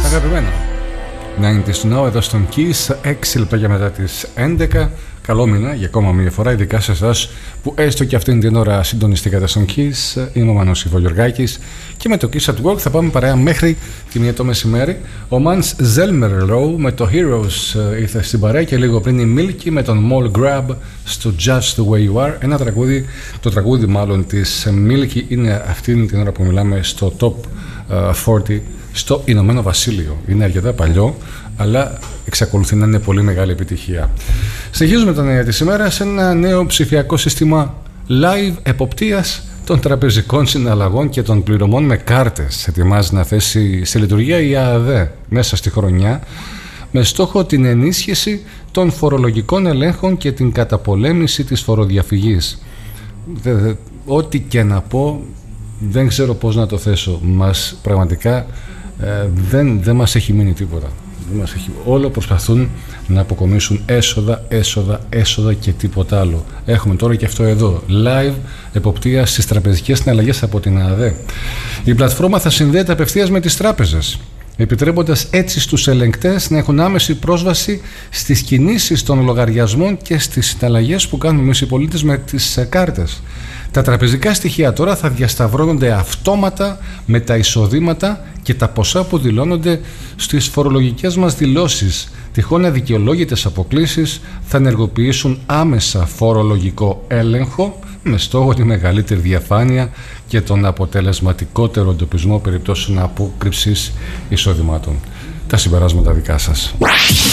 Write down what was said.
Αγαπημένα 90's Now εδώ στον Kiss, 6 λεπτά για μετά τις 11. Καλό μήνα για ακόμα μια φορά, ειδικά σε εσάς που έστω και αυτήν την ώρα συντονιστήκατε στον Kiss. Είμαι ο Μάνος Ιβογιοργάκης και με το Kiss at Work θα πάμε παρέα μέχρι τη 1 το μεσημέρι. Ο Mans Zelmerlöw με το Heroes ήρθε στην παρέα και λίγο πριν η Milky με τον Mall Grab στο Just the Way You Are. Ένα τραγούδι, το τραγούδι μάλλον της Milky είναι αυτήν την ώρα που μιλάμε στο Top 40 στο Ηνωμένο Βασίλειο. Είναι αρκετά παλιό, αλλά εξακολουθεί να είναι πολύ μεγάλη επιτυχία. Συνεχίζουμε τα νέα της ημέρας σε ένα νέο ψηφιακό σύστημα live εποπτείας των τραπεζικών συναλλαγών και των πληρωμών με κάρτες. Ετοιμάζει να θέσει σε λειτουργία η ΑΔΕ μέσα στη χρονιά, με στόχο την ενίσχυση των φορολογικών ελέγχων και την καταπολέμηση της φοροδιαφυγής. Ό,τι και να πω, δεν ξέρω πώς να το θέσω. Πραγματικά δεν μας έχει μείνει τίποτα. Όλο προσπαθούν να αποκομίσουν έσοδα και τίποτα άλλο. Έχουμε τώρα και αυτό εδώ, live εποπτεία στις τραπεζικές συναλλαγές από την ΑΔΕ. Η πλατφόρμα θα συνδέεται απευθείας με τις τράπεζες, επιτρέποντας έτσι στους ελεγκτές να έχουν άμεση πρόσβαση στις κινήσεις των λογαριασμών και στις συναλλαγές που κάνουν εμείς οι πολίτες με τις κάρτες. Τα τραπεζικά στοιχεία τώρα θα διασταυρώνονται αυτόματα με τα εισοδήματα και τα ποσά που δηλώνονται στις φορολογικές μας δηλώσεις. Τυχόν αδικαιολόγητες αποκλίσεις θα ενεργοποιήσουν άμεσα φορολογικό έλεγχο με στόχο τη μεγαλύτερη διαφάνεια και τον αποτελεσματικότερο εντοπισμό περιπτώσεων απόκρυψης εισοδημάτων. Τα συμπεράσματα δικά σας.